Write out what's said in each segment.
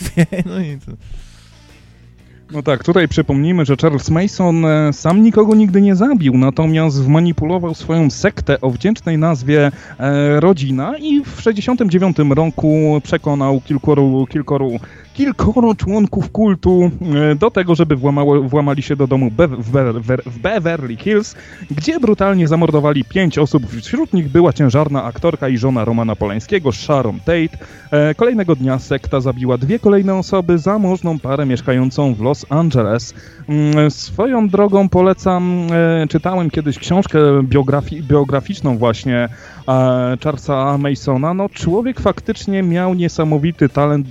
martwie. No i to... No tak, tutaj przypomnijmy, że Charles Manson sam nikogo nigdy nie zabił, natomiast wmanipulował swoją sektę o wdzięcznej nazwie Rodzina i w 1969 roku przekonał kilkoro członków kultu do tego, żeby włamali się do domu w Beverly Hills, gdzie brutalnie zamordowali 5 osób. Wśród nich była ciężarna aktorka i żona Romana Polańskiego, Sharon Tate. Kolejnego dnia sekta zabiła 2 kolejne osoby, zamożną parę mieszkającą w Los Angeles. Swoją drogą polecam, czytałem kiedyś książkę biograficzną właśnie Charlesa Mansona. No, człowiek faktycznie miał niesamowity talent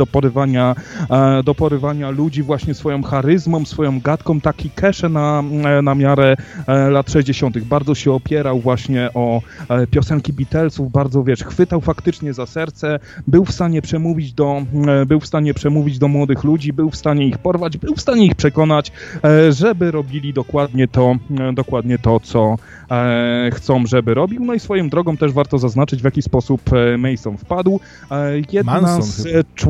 do porywania ludzi właśnie swoją charyzmą, swoją gadką, taki kesze na miarę lat 60. Bardzo się opierał właśnie o piosenki Beatlesów, bardzo, chwytał faktycznie za serce, był w stanie przemówić do młodych ludzi, był w stanie ich porwać, był w stanie ich przekonać, żeby robili dokładnie to, co chcą, żeby robił. No i swoją drogą też warto zaznaczyć, w jaki sposób Manson wpadł. Jedna z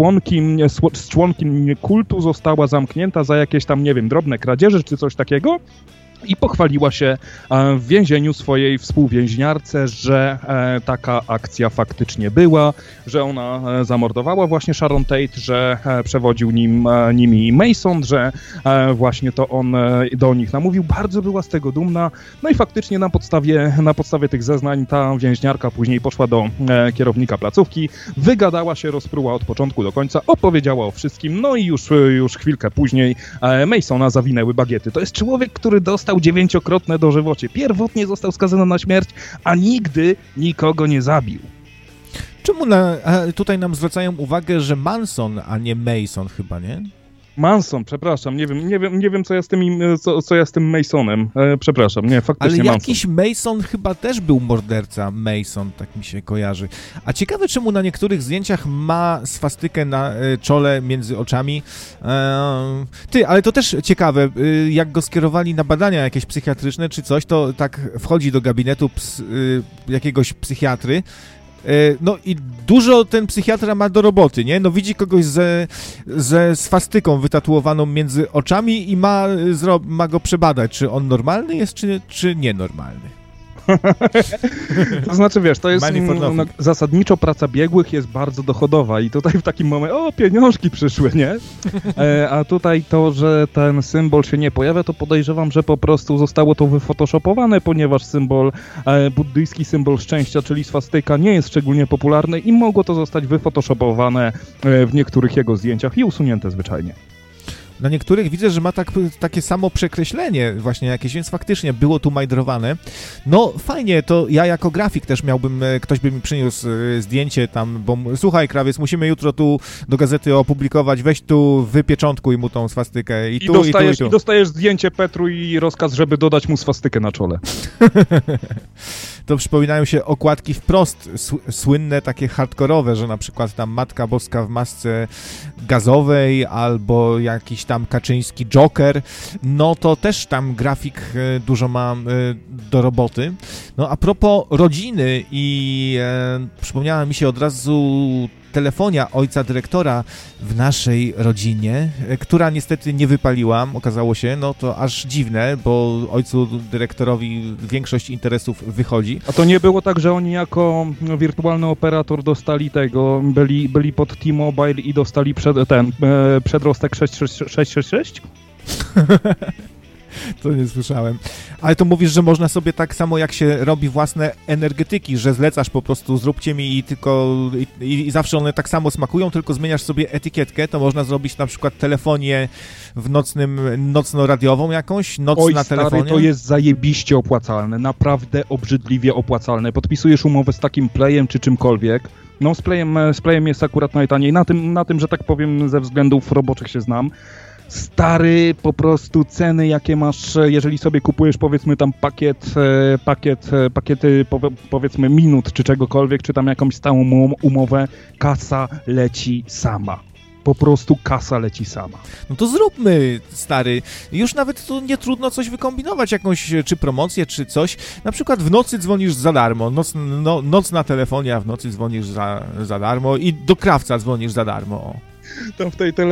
członkiń kultu została zamknięta za jakieś tam, nie wiem, drobne kradzieże czy coś takiego. I pochwaliła się w więzieniu swojej współwięźniarce, że taka akcja faktycznie była, że ona zamordowała właśnie Sharon Tate, że przewodził nimi Manson, że właśnie to on do nich namówił. Bardzo była z tego dumna. No i faktycznie na podstawie tych zeznań ta więźniarka później poszła do kierownika placówki, wygadała się, rozpruła od początku do końca, opowiedziała o wszystkim, no i już chwilkę później Mansona zawinęły bagiety. To jest człowiek, który dostał 9-krotne dożywocie. Pierwotnie został skazany na śmierć, a nigdy nikogo nie zabił. Czemu tutaj nam zwracają uwagę, że Manson, a nie Mason chyba, nie? Manson, przepraszam, nie wiem co ja z tym Masonem, przepraszam, nie, faktycznie Ale Manson. jakiś Mason chyba też był morderca, Mason, tak mi się kojarzy. A ciekawe, czemu na niektórych zdjęciach ma swastykę na czole między oczami. Ale to też ciekawe, jak go skierowali na badania jakieś psychiatryczne czy coś, to tak wchodzi do gabinetu jakiegoś psychiatry. No i dużo ten psychiatra ma do roboty, nie? No widzi kogoś ze swastyką wytatuowaną między oczami i ma go przebadać, czy on normalny jest, czy nienormalny. To znaczy, to jest zasadniczo praca biegłych jest bardzo dochodowa i tutaj w takim momencie, pieniążki przyszły, nie? A tutaj to, że ten symbol się nie pojawia, to podejrzewam, że po prostu zostało to wyfotoshopowane, ponieważ buddyjski symbol szczęścia, czyli swastyka, nie jest szczególnie popularny i mogło to zostać wyfotoshopowane w niektórych jego zdjęciach i usunięte zwyczajnie. Na niektórych widzę, że ma takie samo przekreślenie właśnie jakieś, więc faktycznie było tu majdrowane. No fajnie, to ja jako grafik też ktoś by mi przyniósł zdjęcie tam, bo słuchaj krawiec, musimy jutro tu do gazety opublikować, weź tu wypieczątkuj mu tą swastykę i dostajesz zdjęcie Petru i rozkaz, żeby dodać mu swastykę na czole. To przypominają się okładki wprost słynne, takie hardkorowe, że na przykład tam Matka Boska w masce gazowej albo jakiś tam Kaczyński Joker, no to też tam grafik dużo ma do roboty. No a propos rodziny i przypomniała mi się od razu telefonia ojca dyrektora w naszej rodzinie, która niestety nie wypaliła, okazało się, no to aż dziwne, bo ojcu dyrektorowi większość interesów wychodzi. A to nie było tak, że oni jako wirtualny operator dostali byli pod T-Mobile i dostali przedrostek 666? To nie słyszałem. Ale to mówisz, że można sobie tak samo jak się robi własne energetyki, że zlecasz po prostu, zróbcie mi i zawsze one tak samo smakują, tylko zmieniasz sobie etykietkę, to można zrobić na przykład telefonię w nocno-radiową jakąś, na telefonie. Stary, to jest zajebiście opłacalne, naprawdę obrzydliwie opłacalne. Podpisujesz umowę z takim Playem czy czymkolwiek. No z Playem jest akurat najtaniej, na tym, że tak powiem, ze względów roboczych się znam. Stary, po ceny, jakie masz, jeżeli sobie kupujesz, powiedzmy tam pakiety, powiedzmy minut czy czegokolwiek, czy tam jakąś stałą umowę, kasa leci sama. Po prostu kasa leci sama. No to zróbmy, stary. Już nawet tu nie trudno coś wykombinować, jakąś czy promocję, czy coś. Na przykład w nocy dzwonisz za darmo, noc na telefonie, a w nocy dzwonisz za darmo i do krawca dzwonisz za darmo. Tam w tej